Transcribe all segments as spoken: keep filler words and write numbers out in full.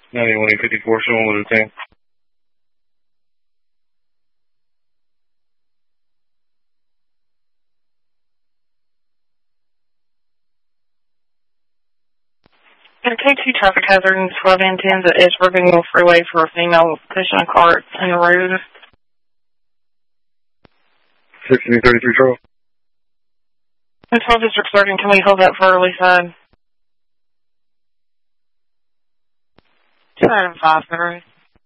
ninety-one fifty-four, showing with a ten. K two traffic hazard and twelve and tens at Edgeburg and Mill Freeway for a female pushing a cart in the road. sixteen thirty-three, Charles. And twelve District thirteen, can we hold that for early side? two item five, February.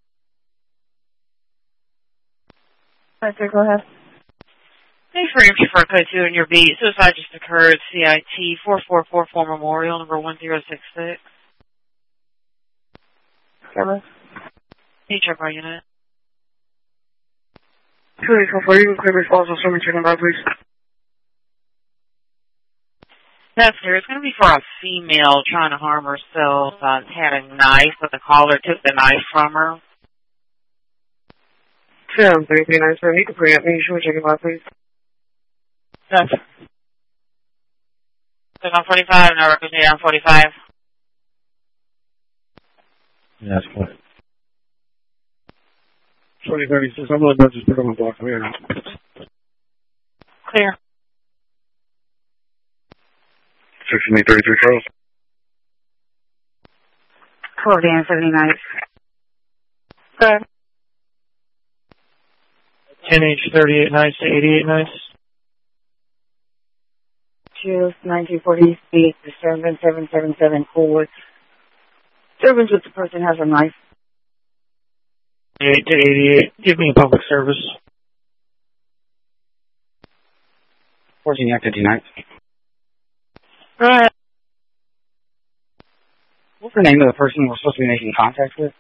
Okay, go ahead. Thanks for entry for code two in your beat. Suicide just occurred, C I T four four four four Memorial, number one zero six six. Kevin? Can you check our unit? two eight four four, you can clear falls on someone checking by, please. That's clear. It's going to be for a female trying to harm herself. Uh, had a knife, but the caller took the knife from her. seven three three nine seven, you can pre-up me. You should check it by, please. That's on forty-five, no represented on forty-five. Yeah, that's fine. twenty thirty-six, I'm going to just put on the block here. Clear. sixteen thirty-three, Charles. twelve Dan seventy-nine. Good. ten H thirty-eight nights to eighty-eight nights. Choose nineteen forty feet, disturbance seven seven seven forward. Disturbance with the person has a knife. eight to eighty-eight, give me public service. fourteen active nights. Go ahead. What's the name of the person we're supposed to be making contact with?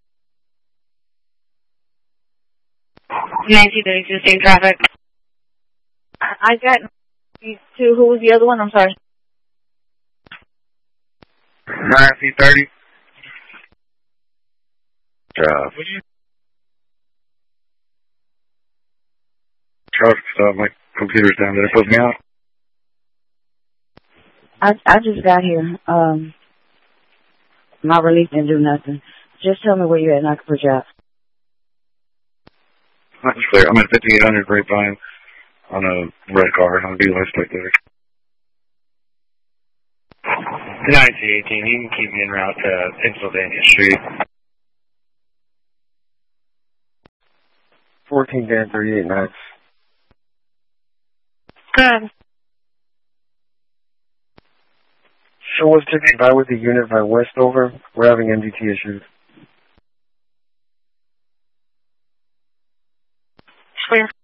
Nancy, the existing traffic. I got these two. Who was the other one? I'm sorry. Nancy thirty. Drive. Charles, stop. My computer's down there. Put me out. I I just got here. Um, my relief didn't do nothing. Just tell me where you're at and I can put you out. That's clear. I'm at fifty-eight hundred Grapevine on a red car. I'm being less spectator. ninety eighteen, you can keep me en route to Pennsylvania Street. fourteen Dan thirty-eight nights. Good. Show us to be by with the unit by Westover. We're having M D T issues. Clear.